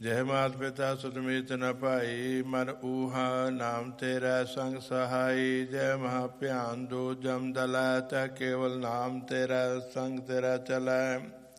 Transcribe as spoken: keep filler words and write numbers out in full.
ਜੈ ਮਾਤ ਪਿਤਾ ਸੁਤਮੀਤ ਨ ਭਾਈ, ਮਨ ਊਹਾ ਨਾਮ ਤੇਰਾ ਸੰਗ ਸਹਾਈ। ਜੈ ਮਹਾ ਭਿਆਨ ਦੋ ਜਮ ਦਲੈ, ਤੈ ਕੇਵਲ ਨਾਮ ਤੇਰਾ ਸੰਗ ਤੇਰਾ ਚਲੈ।